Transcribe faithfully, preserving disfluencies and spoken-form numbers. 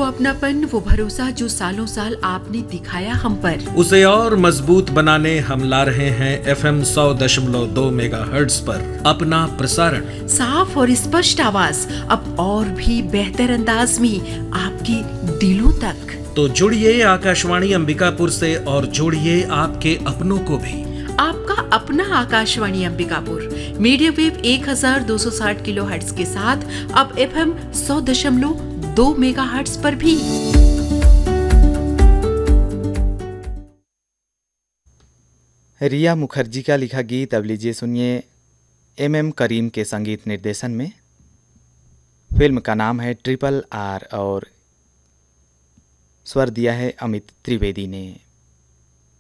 अपनापन, वो भरोसा जो सालों साल आपने दिखाया हम पर, उसे और मजबूत बनाने हम ला रहे हैं एफएम सौ दशमलव दो मेगाहर्ट्ज पर अपना प्रसारण। साफ और स्पष्ट आवाज अब और भी बेहतर अंदाज में आपके दिलों तक। तो जुड़िए आकाशवाणी अंबिकापुर से और जोड़िए आपके अपनों को भी। आपका अपना आकाशवाणी अंबिकापुर मीडियम वेव एक हजार दो सौ साठ किलोहर्ट्ज के साथ अब एफएम सौ दशमलव दो मेगाहर्ट्ज पर भी। रिया मुखर्जी का लिखा गीत अब लीजिए सुनिए एम एम करीम के संगीत निर्देशन में। फिल्म का नाम है ट्रिपल आर और स्वर दिया है अमित त्रिवेदी ने।